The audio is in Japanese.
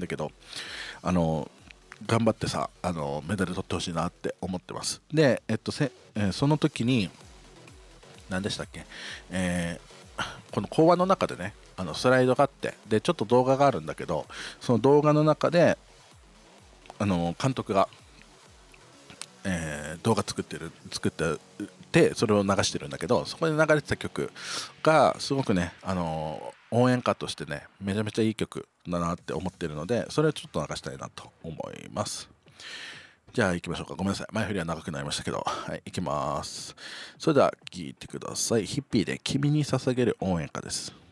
だけど、頑張ってさ、メダル取ってほしいなって思ってます。で、その時に何でしたっけ、この講話の中でね、スライドがあって、でちょっと動画があるんだけど、その動画の中で監督が、動画作ってそれを流してるんだけど、そこで流れてた曲がすごくね、応援歌としてね、めちゃめちゃいい曲だなって思ってるので、それをちょっと流したいなと思います。じゃあ行きましょうか。ごめんなさい、前振りは長くなりましたけど、はい、行きます。それでは聴いてください。ヒッピーで君に捧げる応援歌です。